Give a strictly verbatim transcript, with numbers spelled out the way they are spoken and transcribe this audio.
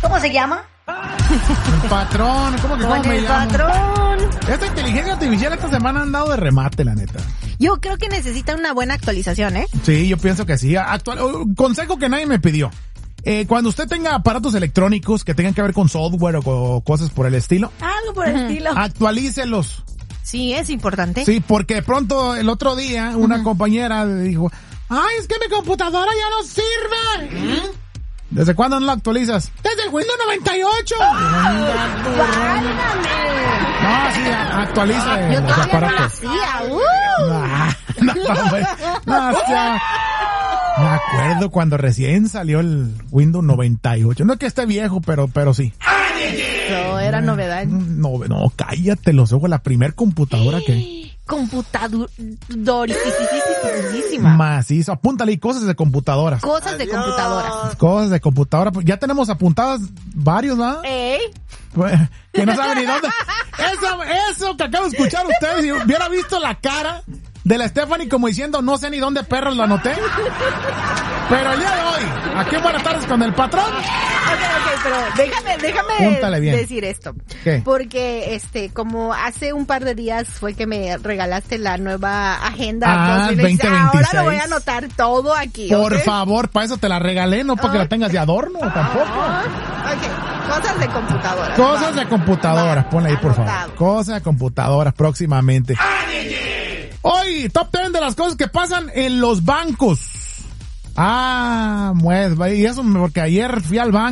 ¿Cómo se llama? El patrón, ¿cómo que cómo Con me el llamo? patrón. Esta inteligencia artificial esta semana han dado de remate, la neta. Yo creo que necesita una buena actualización, ¿eh? Sí, yo pienso que sí. Actual, consejo que nadie me pidió. Eh, cuando usted tenga aparatos electrónicos que tengan que ver con software o con cosas por el estilo, Algo por el estilo. actualícelos. Sí, es importante. Sí, porque de pronto el otro día una uh-huh. compañera dijo, ay, es que mi computadora ya no sirve. ¿Mm? ¿Desde cuándo no la actualizas? Desde el Windows noventa y ocho. ¡Válgame! No, sí, actualiza Yo los todavía no aparatos. la hacía. Uh. No, no, no, ya. Me acuerdo cuando recién salió el Windows noventa y ocho. No es que esté viejo, pero, pero sí. No, era novedad. No, no, cállate los ojos. La primer computadora que... Computadorísima. Macizo. Apúntale y cosas de computadoras. Cosas Adiós. de computadoras. Cosas de computadora. Ya tenemos apuntadas varios, ¿no? ¿Eh? Pues, que no saben ni dónde. Eso, eso que acabo de escuchar ustedes, si hubiera visto la cara de la Stephanie como diciendo, no sé ni dónde perros lo anoté. Pero el día de hoy, aquí en Buenas Tardes con el patrón. Ok, ok, pero déjame, déjame decir esto. ¿Qué? Porque, este, como hace un par de días fue que me regalaste la nueva agenda. Ah, veinte veintiséis. Ahora lo voy a anotar todo aquí. Por ¿okay? favor, para eso te la regalé, no para okay. que la tengas de adorno tampoco. Ok, cosas de computadoras. Cosas vamos. de computadoras, vamos. Ponle ahí por favor. Cosas de computadoras próximamente. Hoy, top ten de las cosas que pasan en los bancos. Ah, pues, y eso porque ayer fui al banco.